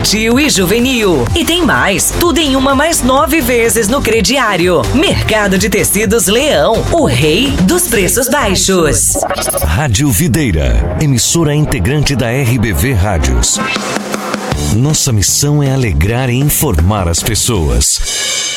infantil e juvenil. E tem mais, tudo em uma mais 9 vezes no crediário. Mercado de Tecidos Leão, o rei dos preços baixos. Rádio Videira, emissora integrante da RBV Rádios. Nossa missão é alegrar e informar as pessoas.